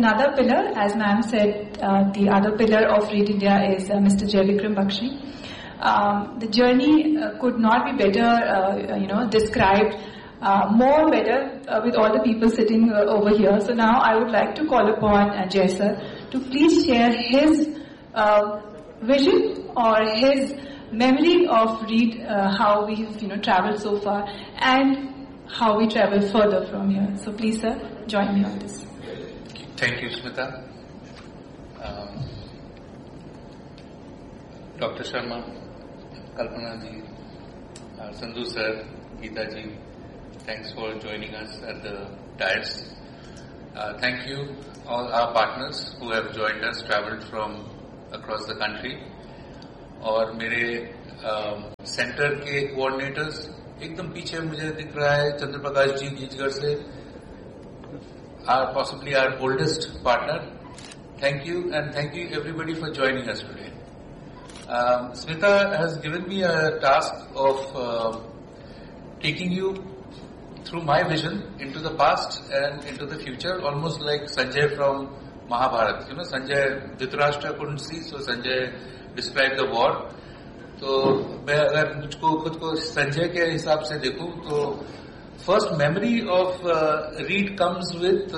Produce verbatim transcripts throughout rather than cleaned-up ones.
another pillar. As ma'am said, uh, the other pillar of Read India is uh, Mister Jai Vikram Bakshi. Um, the journey uh, could not be better, uh, you know, described uh, more better uh, with all the people sitting uh, over here. So now I would like to call upon uh, Jai sir to please share his uh, vision or his memory of Read, uh, how we've, you know, traveled so far and how we travel further from here. So please, sir, join me on this. Thank you, Smita. Um, Doctor Sharma, Kalpana ji, uh, Sandhu sir, Geeta ji, thanks for joining us at the dais. Uh, thank you all our partners who have joined us, travelled from across the country. और मेरे centre uh, के coordinators एकदम पीछे मुझे दिख रहा है चंद्र प्रकाश जी गीचगर से, are possibly are oldest partner. Thank you and thank you everybody for joining us today. Smita has given me a task of uh, taking you through my vision into the past and into the future, almost like Sanjay from Mahabharata. You know, Sanjay, Dhritarashtra couldn't see, so Sanjay described the war. तो मैं अगर मुझको खुद को संजय के हिसाब से देखूं तो first memory of read comes with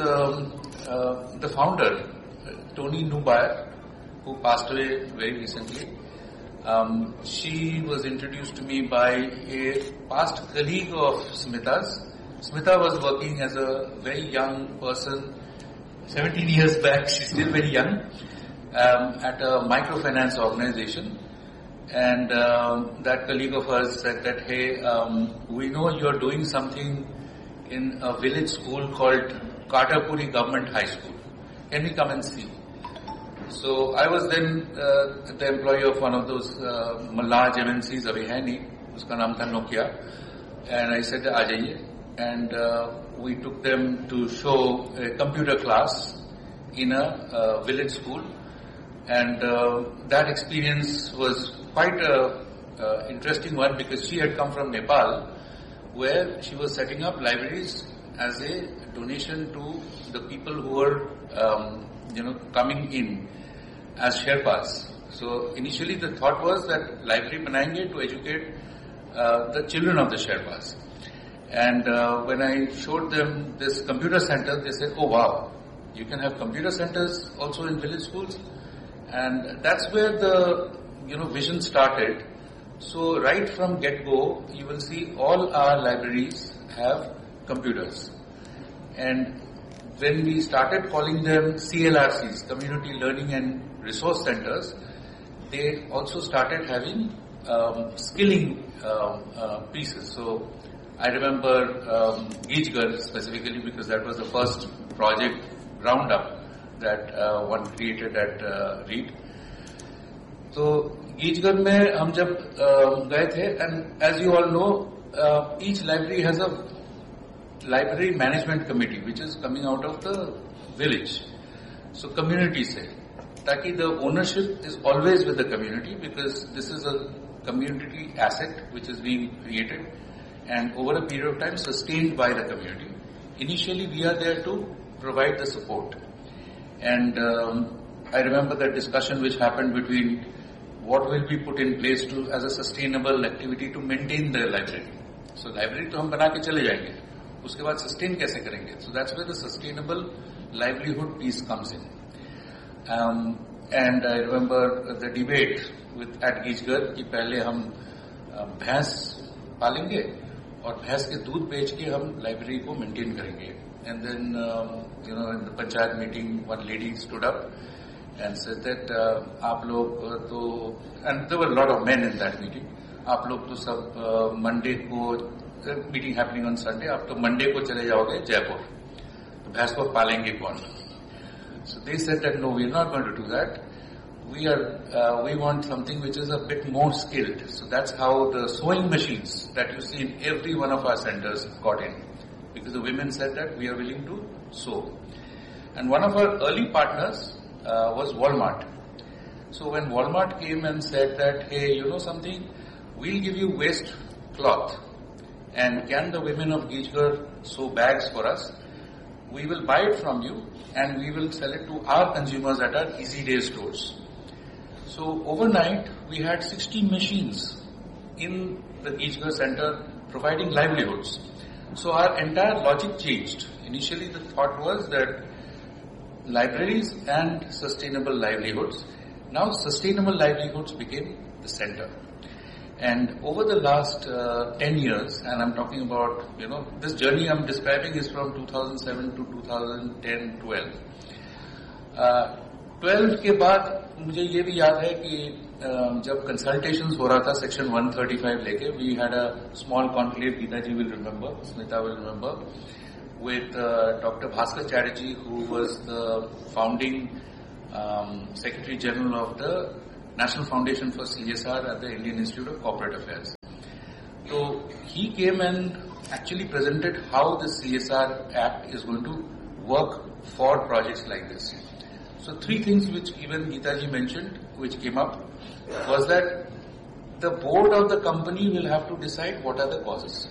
the founder Tony नुबायर who passed away very recently. Um, she was introduced to me by a past colleague of Smita's. Smita was working as a very young person, seventeen years back, she's still very young, um, at a microfinance organization. And um, that colleague of hers said that, hey, um, we know you're doing something in a village school called Katarpuri Government High School. Can we come and see? So I was then uh, the employee of one of those uh, large M N Cs, abhi hai nahi, uska naam tha Nokia. And I said, aa jaiye. And uh, we took them to show a computer class in a uh, village school. And uh, that experience was quite a uh, interesting one because she had come from Nepal, where she was setting up libraries as a donation to the people who were, um, you know, coming in as Sherpas. So initially the thought was that library banayenge to educate uh, the children of the Sherpas. And uh, when I showed them this computer center, they said, "Oh wow, you can have computer centers also in village schools." And that's where the, you know, vision started. So right from get-go, you will see all our libraries have computers. And when we started calling them C L R Cs, Community Learning and Resource Centers, they also started having um, skilling um, uh, pieces. So I remember um, Geechgar specifically because that was the first project roundup that uh, one created at uh, Read. So Geechgar में हम जब uh, गए थे, and as you all know, uh, each library has a library management committee which is coming out of the village. So community से, ताकि the ownership is always with the community because this is a community asset which is being created and over a period of time sustained by the community. Initially we are there to provide the support. And um, I remember that discussion which happened between what will be put in place to as a sustainable activity to maintain the library. So library to हम बना के चले जाएंगे, उसके बाद sustain कैसे करेंगे? So that's where the sustainable livelihood piece comes in. Um, and I remember the debate with at Geechgar कि पहले हम भैंस पालेंगे और भैंस के दूध बेच के हम लाइब्रेरी को मेंटेन करेंगे. And then, um, you know, in the panchayat meeting, one lady stood up and said that, uh, आप लोग तो, and there were a lot of men in that meeting, आप लोग तो सब uh, Monday को, meeting happening on Sunday, आप तो Monday को चले जाओगे जयपुर, तो भैंस को पालेंगे कौन? So they said that no, we are not going to do that. We are, uh, we want something which is a bit more skilled. So that's how the sewing machines that you see in every one of our centers got in. Because the women said that we are willing to sew. And one of our early partners uh, was Walmart. So when Walmart came and said that, hey, you know something, we'll give you waste cloth. And can the women of Geechgar sew bags for us? we will buy it from you and we will sell it to our consumers at our Easy Day stores. So overnight, we had sixty machines in the Eachgar Center providing livelihoods. So our entire logic changed. Initially the thought was that libraries and sustainable livelihoods. Now sustainable livelihoods became the center. And over the last uh, ten years, and I'm talking about, you know, this journey I'm describing is from two thousand seven to two thousand ten twelve. Uh, twelve के बाद मुझे ये भी याद है कि uh, जब consultations हो रहा था section one thirty-five लेके, we had a small conclave, Geeta ji will remember, Smita will remember, with uh, Doctor Bhaskar Chatterjee, who was the founding um, Secretary General of the National Foundation for C S R at the Indian Institute of Corporate Affairs. So he came and actually presented how the C S R Act is going to work for projects like this. So three things which even Geeta ji mentioned, which came up, was that the board of the company will have to decide what are the causes.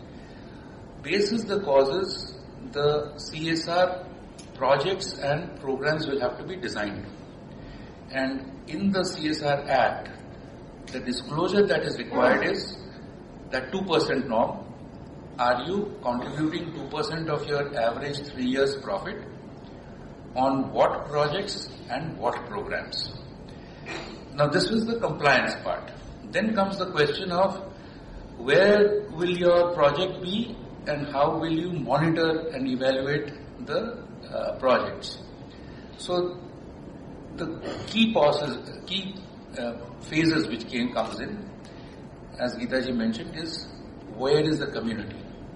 Basis the causes, the C S R projects and programs will have to be designed. And in the C S R Act, the disclosure that is required is that two percent norm. Are you contributing two percent of your average three years profit on what projects and what programs? Now this was the compliance part. Then comes the question of where will your project be and how will you monitor and evaluate the uh, projects. So the key pauses, key uh, phases which came comes in, as Geeta ji mentioned, is where is the community.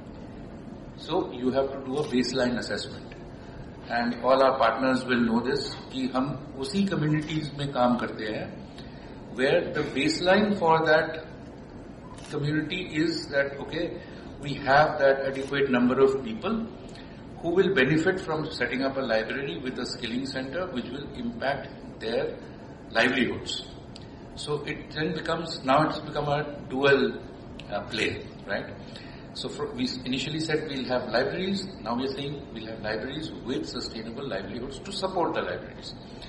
So you have to do a baseline assessment. And all our partners will know this, कि हम उसी communities में काम करते हैं, where the baseline for that community is that, okay, we have that adequate number of people who will benefit from setting up a library with a skilling center which will impact their livelihoods. So it then becomes, now it's become a dual uh, play, right? So for, we initially said we'll have libraries, now we're saying we'll have libraries with sustainable livelihoods to support the libraries.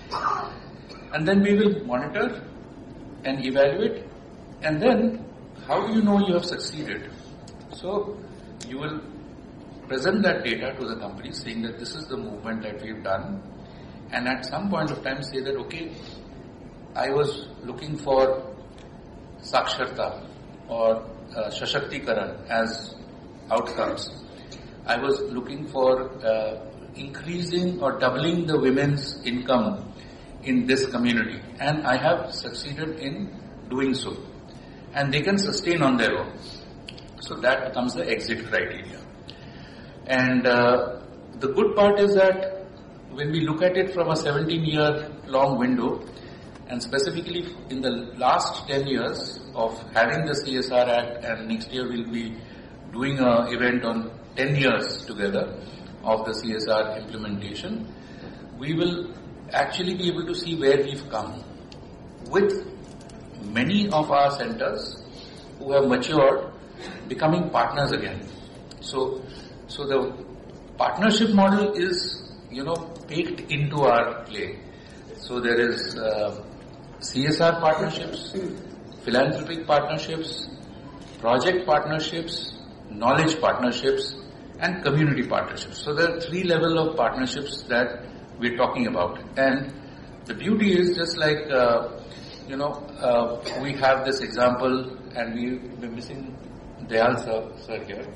And then we will monitor and evaluate, and then how do you know you have succeeded? So you will present that data to the company saying that this is the movement that we've done, and at some point of time say that, okay, I was looking for Saksharta or uh, Shashaktikaran as outcomes. I was looking for uh, increasing or doubling the women's income in this community, and I have succeeded in doing so. And they can sustain on their own. So that becomes the exit criteria. And uh, the good part is that when we look at it from a seventeen year long window, and specifically in the last ten years of having the C S R Act, and next year we'll be doing an event on ten years together of the C S R implementation, we will actually be able to see where we've come with many of our centers who have matured becoming partners again. So, so the partnership model is, you know, baked into our play. So there is uh, C S R partnerships, philanthropic partnerships, project partnerships, knowledge partnerships, and community partnerships. So there are three levels of partnerships that we're talking about. And the beauty is just like, uh, you know, uh, we have this example, and we, we're missing Dayal sir, sir here.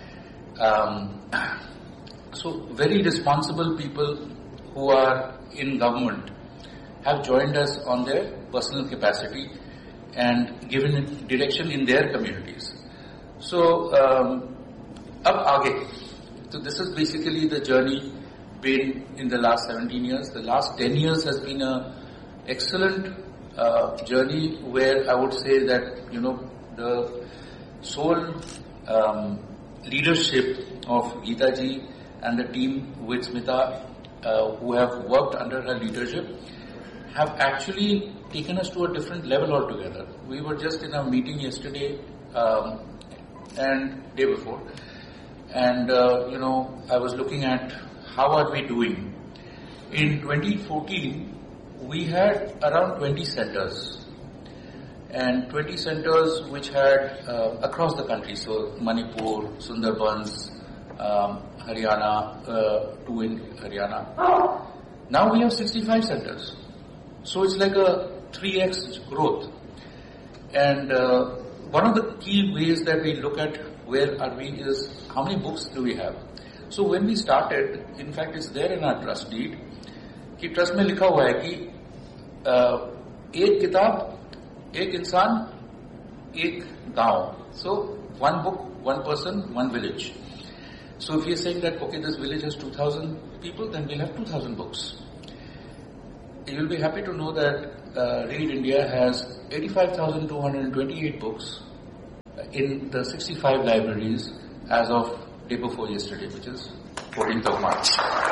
Um, so very responsible people who are in government have joined us on their personal capacity and given it direction in their communities. So, um, ab aage. So this is basically the journey been in the last seventeen years. The last ten years has been a excellent uh, journey where I would say that, you know, the sole um, leadership of Geeta ji and the team with Smita uh, who have worked under her leadership have actually taken us to a different level altogether. We were just in a meeting yesterday um, and day before, and uh, you know, I was looking at how are we doing? In twenty fourteen, we had around twenty centers. And twenty centers which had uh, across the country, so Manipur, Sundarbans, um, Haryana, uh, two in Haryana. Now we have sixty-five centers. So it's like a three x growth. And uh, one of the key ways that we look at where are we is how many books do we have. So when we started, in fact it's there in our trust deed, कि trust में लिखा हुआ है कि uh, एक किताब एक इंसान एक गांव. So one book, one person, one village. So if you're saying that okay, this village has two thousand people, then we'll have two thousand books. You'll be happy to know that uh, Read India has eighty-five thousand two hundred twenty-eight books in the sixty-five libraries as of day before yesterday, which is fourteenth of March.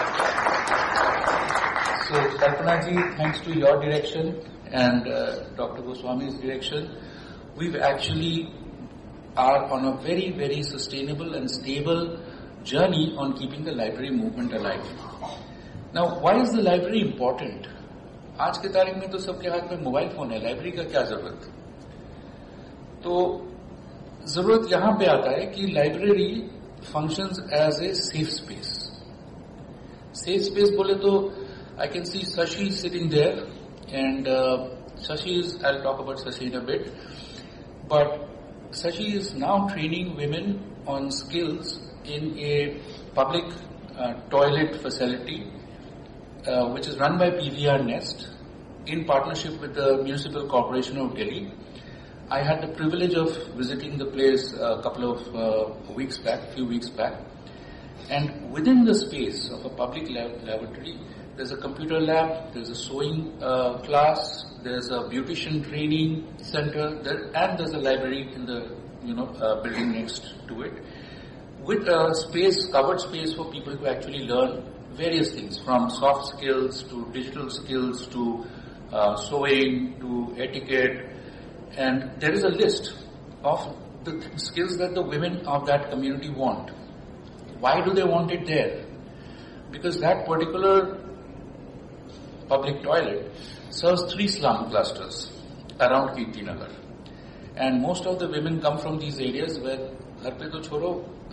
So Kalpana ji, thanks to your direction and uh, Doctor Goswami's direction, we've actually are on a very, very sustainable and stable journey on keeping the library movement alive. Now, why is the library important? आज के तारीख में तो सबके हाथ में mobile phone है, library का क्या जरूरत? तो जरूरत यहाँ पे आता है कि library functions as a safe space. Safe space बोले तो I can see Shashi sitting there, and uh, Shashi is, I'll talk about Shashi in a bit, but Shashi is now training women on skills in a public uh, toilet facility uh, which is run by P V R Nest in partnership with the Municipal Corporation of Delhi. I had the privilege of visiting the place a couple of uh, weeks back, few weeks back, and within the space of a public lab- laboratory, there's a computer lab, there's a sewing uh, class, there's a beautician training center, there, and there's a library in the you know uh, building next to it, with a space, covered space for people to actually learn various things, from soft skills to digital skills to uh, sewing to etiquette, and there is a list of the skills that the women of that community want. Why do they want it there? Because that particular public toilet serves three slum clusters around Kirti Nagar. And most of the women come from these areas where घर पे तो छोड़ो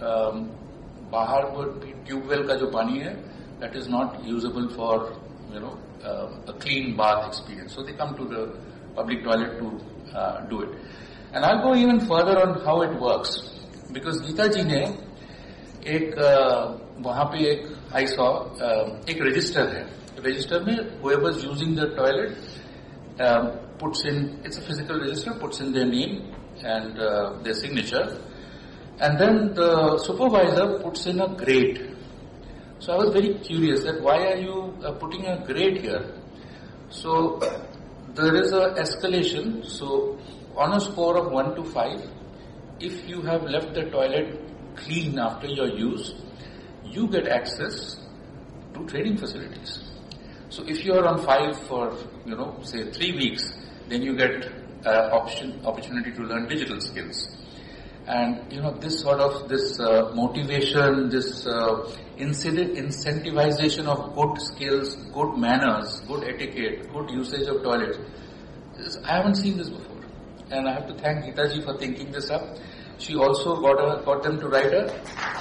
बाहर वो tubewell का जो पानी है that is not usable for you know uh, a clean bath experience. So they come to the public toilet to uh, do it. And I'll go even further on how it works, because Geeta ji ने एक uh, वहाँ पे एक I saw uh, एक register है. Register में whoever's using the toilet um, puts in, it's a physical register, puts in their name and uh, their signature, and then the supervisor puts in a grade. So I was very curious that why are you uh, putting a grade here? So there is a escalation. So on a score of one to five, if you have left the toilet clean after your use, you get access to training facilities. So if you are on five for, you know, say three weeks, then you get uh, option, opportunity to learn digital skills. And, you know, this sort of, this uh, motivation, this uh, incentivization of good skills, good manners, good etiquette, good usage of toilets, this, I haven't seen this before. And I have to thank Geeta ji for thinking this up. She also got, a, got them to write a,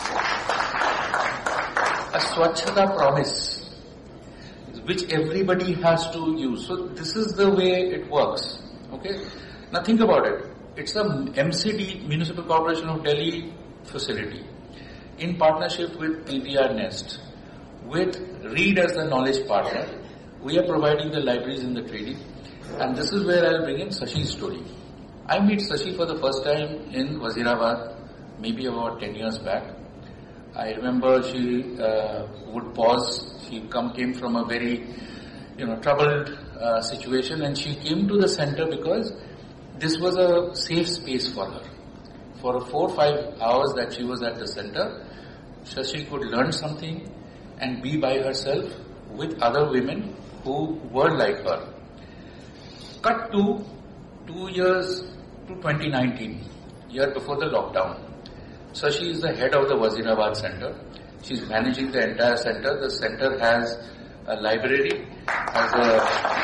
a Swachhata promise, which everybody has to use. So this is the way it works. Okay? Now think about it. It's a M C D, Municipal Corporation of Delhi facility, in partnership with P V R Nest, with Read as the knowledge partner. We are providing the libraries and the training. And this is where I'll bring in Sashi's story. I met Sashi for the first time in Wazirabad, maybe about ten years back. I remember she uh, would pause. She come came from a very, you know, troubled uh, situation, and she came to the center because this was a safe space for her. For four or five hours that she was at the center, Shashi could learn something and be by herself with other women who were like her. Cut to two years to twenty nineteen, year before the lockdown. Shashi is the head of the Wazirabad Center, She's managing the entire center. The center has a library, has a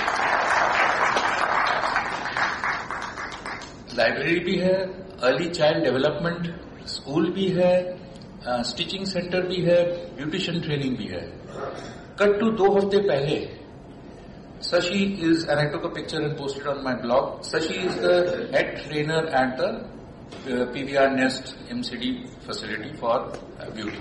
library bhi hai, early child development school bhi hai, uh, stitching center bhi hai, beautician training bhi hai. Cut to two hafte pehle, Sashi is, and I took a picture and posted on my blog, Sashi is the head trainer at the uh, P V R Nest M C D facility for uh, beauty.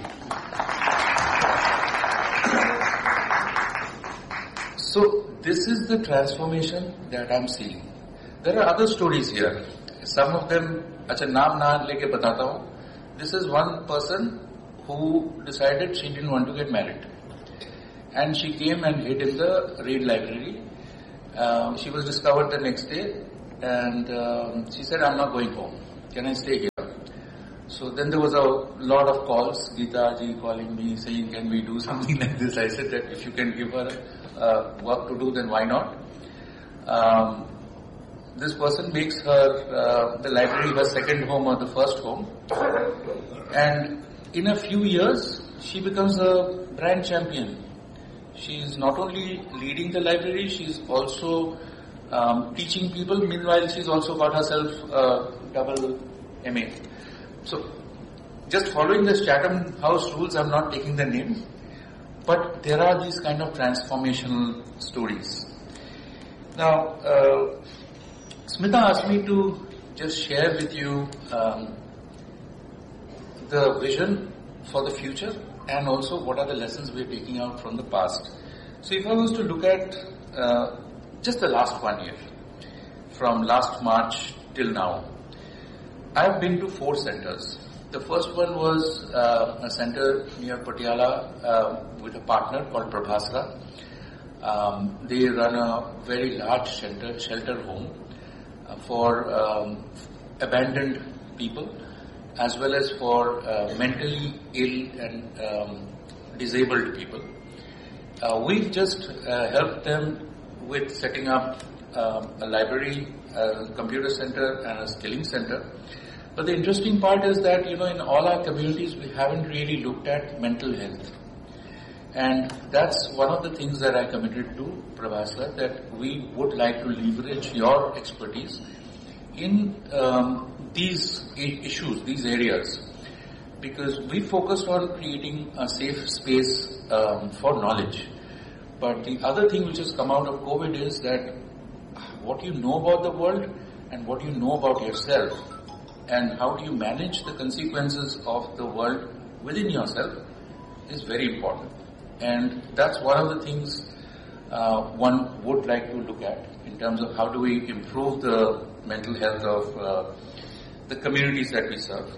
So this is the transformation that I'm seeing. There are other stories here. Some of them, acha naam na leke batata hu. This is one person who decided she didn't want to get married. And she came and hid in the Reid library. Um, she was discovered the next day and um, she said, I'm not going home. Can I stay here? So then there was a lot of calls, Geeta ji calling me saying, can we do something like this? I said that if you can give her uh, work to do, then why not? Um, this person makes her, uh, the library her second home or the first home. And in a few years, she becomes a brand champion. She is not only leading the library, she is also um, teaching people. Meanwhile, she's also got herself a double M A. So, just following the Chatham House rules, I'm not taking the name, but there are these kind of transformational stories. Now, uh, Smita asked me to just share with you um, the vision for the future and also what are the lessons we're taking out from the past. So if I was to look at uh, just the last one year, from last March till now, I've been to four centers. The first one was uh, a center near Patiala uh, with a partner called Prabhasra. Um, they run a very large shelter, shelter home uh, for um, abandoned people, as well as for uh, mentally ill and um, disabled people. Uh, we've just uh, helped them with setting up uh, a library, a computer center and a skilling center. But the interesting part is that, you know, in all our communities we haven't really looked at mental health. And that's one of the things that I committed to Prabhasra, that we would like to leverage your expertise in um, these issues, these areas, because we focused on creating a safe space um, for knowledge. But the other thing which has come out of COVID is that what you know about the world and what you know about yourself and how do you manage the consequences of the world within yourself is very important. And that's one of the things uh, one would like to look at in terms of how do we improve the mental health of uh, the communities that we serve.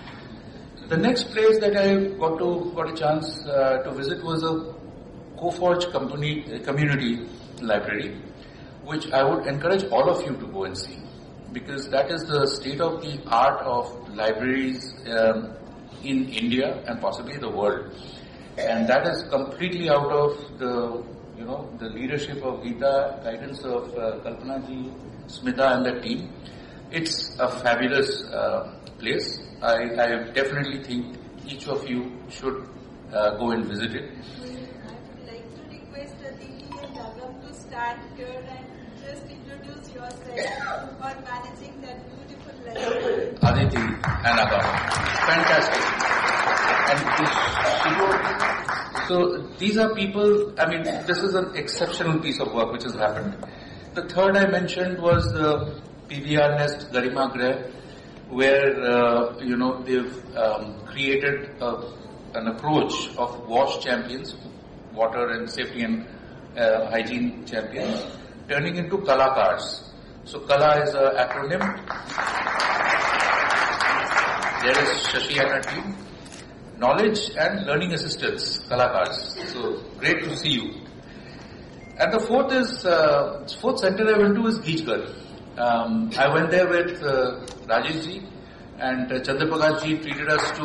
The next place that I got to got a chance uh, to visit was a Coforge company, community library, which I would encourage all of you to go and see, because that is the state of the art of libraries um, in India and possibly the world. And that is completely out of the, you know, the leadership of Geeta, guidance of uh, Kalpana ji, Smita and the team. It's a fabulous uh, place. I, I definitely think each of you should uh, go and visit it. I would like to request Aditi and Agam to stand here and just introduce yourself on managing that beautiful library. Aditi and Agam. Fantastic. And so these are people, I mean, this is an exceptional piece of work which has happened. The third I mentioned was the P V R Nest Garima Greh, where, uh, you know, they've um, created a, an approach of WASH champions, water and safety and uh, hygiene champions, turning into Kalakars. So Kala is an acronym. There is Shashi and her team. Knowledge and learning assistants, Kalakars. So great to see you. And the fourth is, uh, fourth center I went to is Geechgar. Um, I went there with uh, Rajesh ji, and uh, Chandraprakash ji treated us to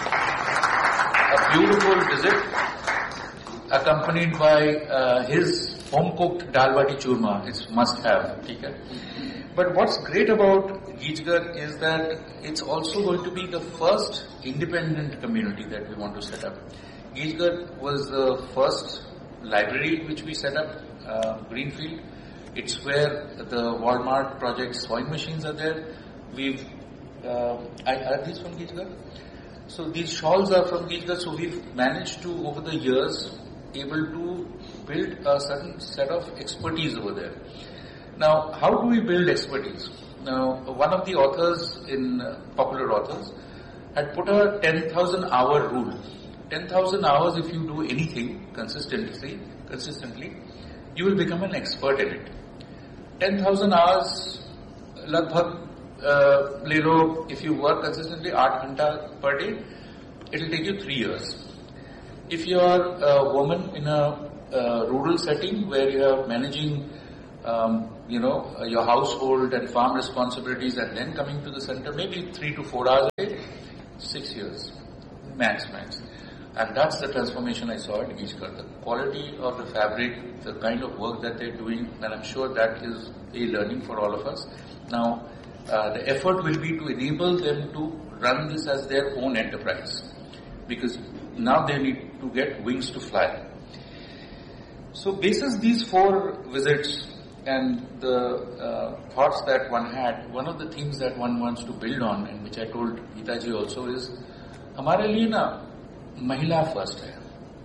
a beautiful visit, accompanied by uh, his home-cooked dal bati churma. It's must-have. Okay? But what's great about Geechgar is that it's also going to be the first independent community that we want to set up. Eachgarh was the first library which we set up, uh, Greenfield. It's where the Walmart project sewing machines are there. We've, uh, are these from Eachgarh? So these shawls are from Eachgarh. So we've managed to, over the years, able to build a certain set of expertise over there. Now, how do we build expertise? Now, one of the authors in uh, popular authors had put a ten thousand hour rule. ten thousand hours, if you do anything consistently, consistently, you will become an expert in it. ten thousand hours, lagbhag, uh, le lo, if you work consistently, eight ghanta per day, it will take you three years. If you are a woman in a uh, rural setting where you are managing, um, you know, uh, your household and farm responsibilities and then coming to the center, maybe three to four hours a day, six years, max, max. And that's the transformation I saw at Eachgarh. The quality of the fabric, the kind of work that they're doing, and I'm sure that is a learning for all of us. Now, uh, the effort will be to enable them to run this as their own enterprise, because now they need to get wings to fly. So, basis these four visits and the uh, thoughts that one had, one of the things that one wants to build on, and which I told Geeta ji also, is हमारे लिए ना महिला first है.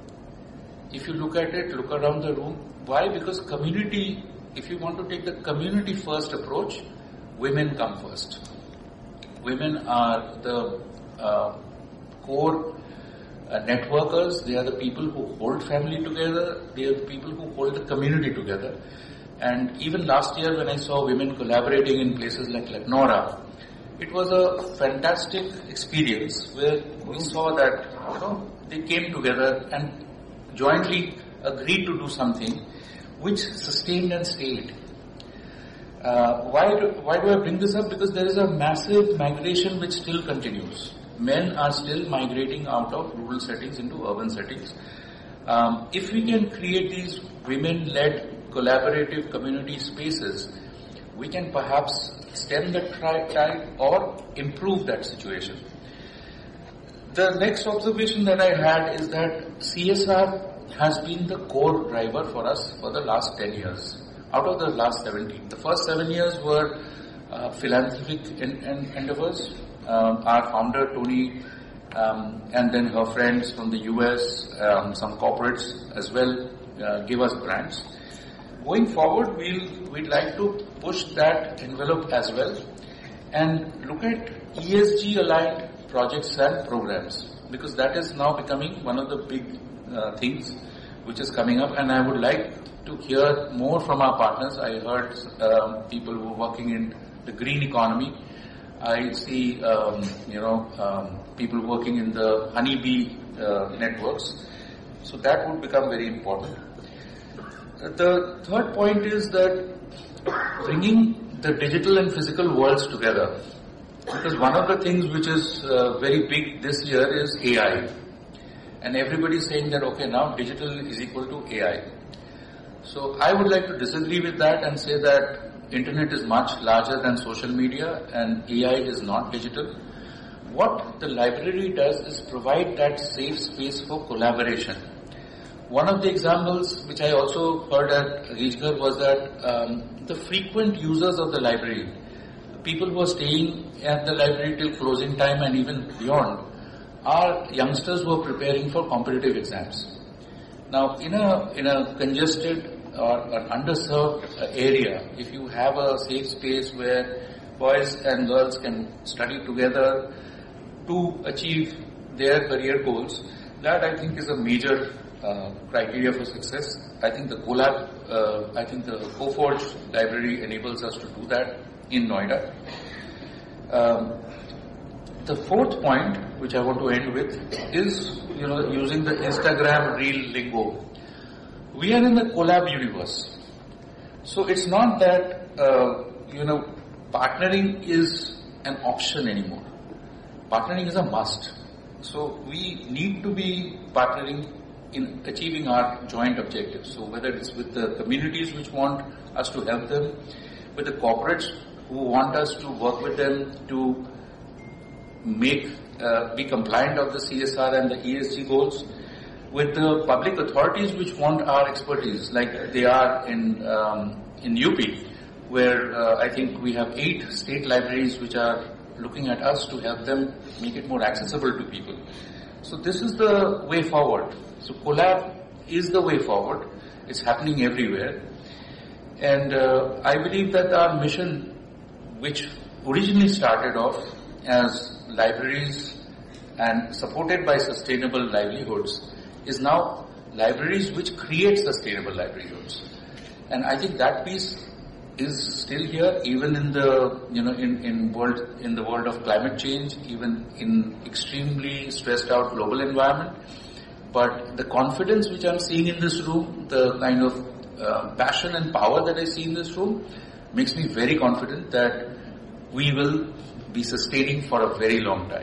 If you look at it, look around the room. Why? Because community, if you want to take the community first approach, women come first. Women are the uh, core uh, networkers. They are the people who hold family together. They are the people who hold the community together. And even last year when I saw women collaborating in places like Leknora, it was a fantastic experience where we saw that, you know, they came together and jointly agreed to do something which sustained and stayed. Uh, why, do, why do I bring this up? Because there is a massive migration which still continues. Men are still migrating out of rural settings into urban settings. Um, if we can create these women-led collaborative community spaces, we can perhaps stem the tide or improve that situation. The next observation that I had is that C S R has been the core driver for us for the last ten years, out of the last seventeen. The first seven years were uh, philanthropic en- en- endeavors. Um, our founder, Tony, um, and then her friends from the U S, um, some corporates as well, uh, give us grants. Going forward, we'll, we'd like to push that envelope as well and look at E S G-aligned projects and programs, because that is now becoming one of the big uh, things which is coming up, and I would like to hear more from our partners. I heard um, people who are working in the green economy. I see, um, you know, um, people working in the honeybee uh, networks. So that would become very important. The third point is that bringing the digital and physical worlds together, because one of the things which is uh, very big this year is A I, and everybody is saying that okay, now digital is equal to A I. So I would like to disagree with that and say that internet is much larger than social media and A I is not digital. What the library does is provide that safe space for collaboration. One of the examples which I also heard at Eachgarh was that um, the frequent users of the library, people who are staying at the library till closing time and even beyond, are youngsters who are preparing for competitive exams. Now, in a in a congested or an underserved area, if you have a safe space where boys and girls can study together to achieve their career goals, that I think is a major Uh, criteria for success. I think the Colab, uh, I think the Coforge library enables us to do that in Noida. Um, the fourth point, which I want to end with, is, you know, using the Instagram reel lingo. We are in the Colab universe. So it's not that, uh, you know, partnering is an option anymore. Partnering is a must. So we need to be partnering in achieving our joint objectives. So whether it's with the communities which want us to help them, with the corporates who want us to work with them to make, uh, be compliant of the C S R and the E S G goals, with the public authorities which want our expertise, like they are in um, in U P, where uh, I think we have eight state libraries which are looking at us to help them make it more accessible to people. So this is the way forward. So collab is the way forward. It's happening everywhere. And uh, I believe that our mission, which originally started off as libraries and supported by sustainable livelihoods, is now libraries which create sustainable livelihoods. And I think that piece is still here, even in the you know in in world in the world of climate change, even in extremely stressed out global environment. But the confidence which I'm seeing in this room, the kind of uh, passion and power that I see in this room, makes me very confident that we will be sustaining for a very long time.